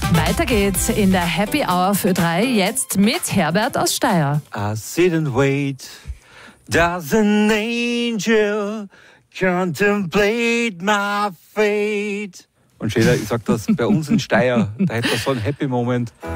Weiter geht's in der Happy Hour für 3, jetzt mit Herbert aus Steyr. I sit and wait, does an angel contemplate my fate? Und Schäder, ich sag das, bei uns in Steyr, da hätte man so einen Happy Moment.